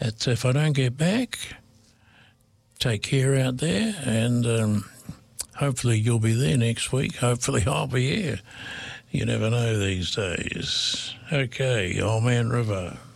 if I don't get back, take care out there, and hopefully you'll be there next week. Hopefully I'll be here. You never know these days. Okay, Old Man River.